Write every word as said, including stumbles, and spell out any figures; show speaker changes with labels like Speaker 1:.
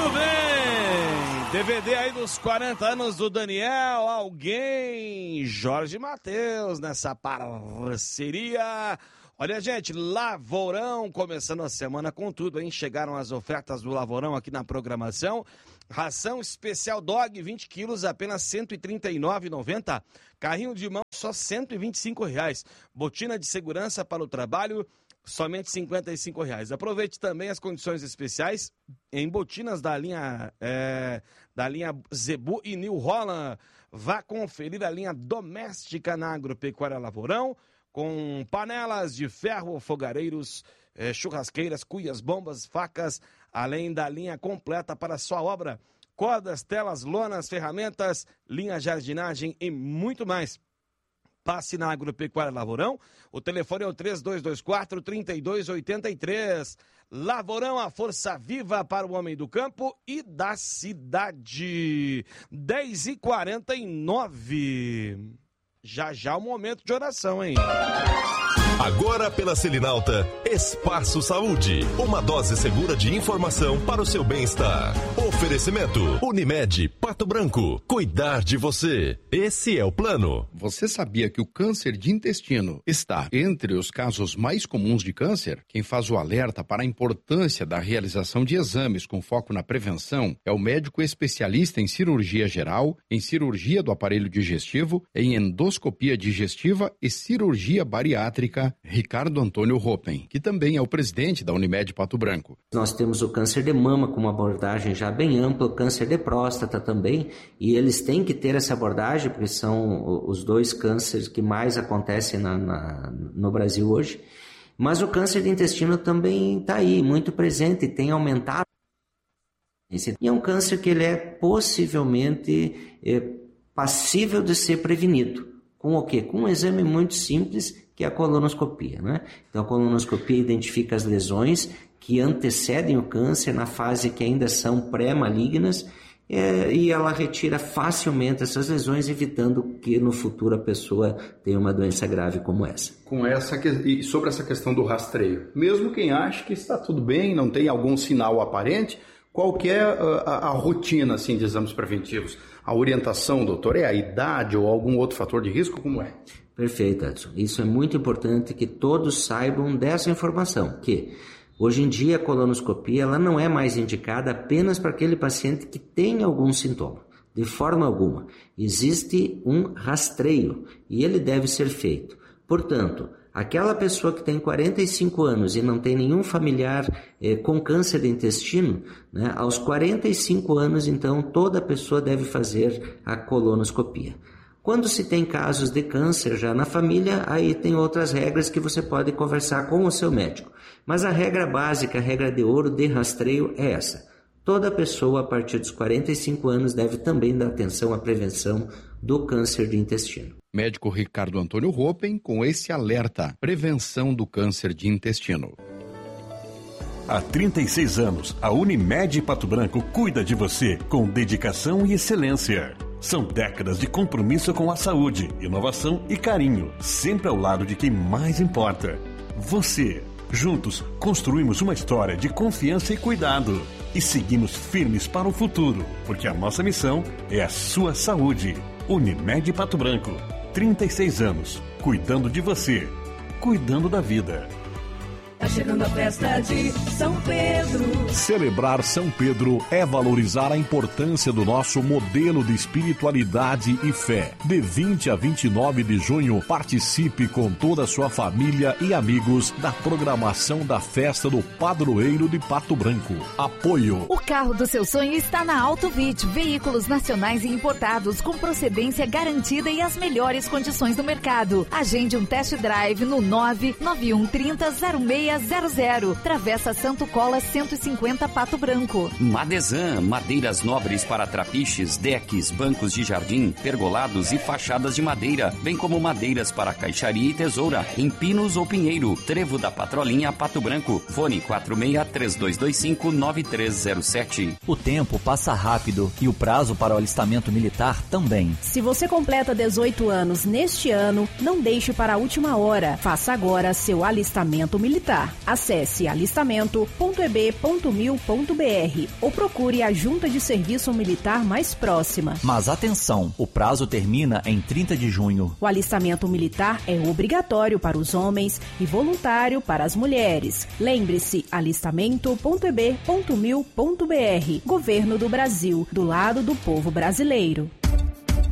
Speaker 1: Muito bem, D V D aí dos quarenta anos do Daniel, alguém, Jorge Mateus, nessa parceria. Olha, gente, Lavourão, começando a semana com tudo, hein? Chegaram as ofertas do Lavourão aqui na programação. Ração especial Dog, vinte quilos, apenas cento e trinta e nove reais e noventa centavos. Carrinho de mão, só cento e vinte e cinco reais. Botina de segurança para o trabalho, somente cinquenta e cinco reais. Aproveite também as condições especiais em botinas da linha, é, da linha Zebu e New Holland. Vá conferir a linha doméstica na Agropecuária Lavourão, com panelas de ferro, fogareiros, eh, churrasqueiras, cuias, bombas, facas, além da linha completa para sua obra. Cordas, telas, lonas, ferramentas, linha jardinagem e muito mais. Passe na Agropecuária Lavourão. O telefone é o três dois dois quatro, três dois oito três. Lavourão, a força viva para o homem do campo e da cidade. dez e quarenta e nove. Já já o momento de oração, hein?
Speaker 2: Agora pela Selinalta, Espaço Saúde. Uma dose segura de informação para o seu bem-estar. Oferecimento Unimed Pato Branco. Cuidar de você. Esse é o plano.
Speaker 3: Você sabia que o câncer de intestino está entre os casos mais comuns de câncer? Quem faz o alerta para a importância da realização de exames com foco na prevenção é o médico especialista em cirurgia geral, em cirurgia do aparelho digestivo, em endoscopia digestiva e cirurgia bariátrica, Ricardo Antônio Ropen, que também é o presidente da Unimed Pato Branco.
Speaker 4: Nós temos o câncer de mama com uma abordagem já bem ampla, o câncer de próstata também, e eles têm que ter essa abordagem, porque são os dois cânceres que mais acontecem na, na, no Brasil hoje. Mas o câncer de intestino também está aí, muito presente, tem aumentado. E é um câncer que ele é possivelmente é, passível de ser prevenido. Com o quê? Com um exame muito simples, que é a colonoscopia, né? Então a colonoscopia identifica as lesões que antecedem o câncer na fase que ainda são pré-malignas, é, e ela retira facilmente essas lesões, evitando que no futuro a pessoa tenha uma doença grave como essa.
Speaker 3: Com essa e sobre essa questão do rastreio, mesmo quem acha que está tudo bem, não tem algum sinal aparente, qual que é a, a, a rotina assim, de exames preventivos? A orientação, doutor, é a idade ou algum outro fator de risco? Como é?
Speaker 4: Perfeito, Edson. Isso é muito importante que todos saibam dessa informação, que hoje em dia a colonoscopia ela não é mais indicada apenas para aquele paciente que tem algum sintoma. De forma alguma. Existe um rastreio e ele deve ser feito. Portanto, aquela pessoa que tem quarenta e cinco anos e não tem nenhum familiar eh, com câncer de intestino, né, aos quarenta e cinco anos, então, toda pessoa deve fazer a colonoscopia. Quando se tem casos de câncer já na família, aí tem outras regras que você pode conversar com o seu médico. Mas a regra básica, a regra de ouro de rastreio é essa. Toda pessoa a partir dos quarenta e cinco anos deve também dar atenção à prevenção do câncer de intestino.
Speaker 3: Médico Ricardo Antônio Ropen com esse alerta, prevenção do câncer de intestino.
Speaker 2: Há trinta e seis anos, a Unimed Pato Branco cuida de você com dedicação e excelência. São décadas de compromisso com a saúde, inovação e carinho, sempre ao lado de quem mais importa. Você. Juntos, construímos uma história de confiança e cuidado. E seguimos firmes para o futuro, porque a nossa missão é a sua saúde. Unimed Pato Branco. trinta e seis anos, cuidando de você, cuidando da vida.
Speaker 5: Tá chegando a festa de São Pedro.
Speaker 6: Celebrar São Pedro é valorizar a importância do nosso modelo de espiritualidade e fé. De vinte a vinte e nove de junho, participe com toda a sua família e amigos da programação da festa do Padroeiro de Pato Branco. Apoio.
Speaker 7: O carro do seu sonho está na Autovit, veículos nacionais e importados com procedência garantida e as melhores condições do mercado. Agende um test drive no nove nove um três zero zero seis zero zero. Travessa Santo Cola cento e cinquenta Pato Branco.
Speaker 8: Madesan, madeiras nobres para trapiches, decks, bancos de jardim, pergolados e fachadas de madeira, bem como madeiras para caixaria e tesoura, em pinos ou pinheiro. Trevo da Patrolinha, Pato Branco. Fone quatro seis três dois dois cinco nove três zero sete.
Speaker 9: O tempo passa rápido e o prazo para o alistamento militar também.
Speaker 10: Se você completa dezoito anos neste ano, não deixe para a última hora. Faça agora seu alistamento militar. militar. Acesse alistamento ponto e b ponto mil ponto b r ou procure a junta de serviço militar mais próxima.
Speaker 9: Mas atenção, o prazo termina em trinta de junho.
Speaker 10: O alistamento militar é obrigatório para os homens e voluntário para as mulheres. Lembre-se, alistamento ponto e b ponto mil ponto b r. Governo do Brasil, do lado do povo brasileiro.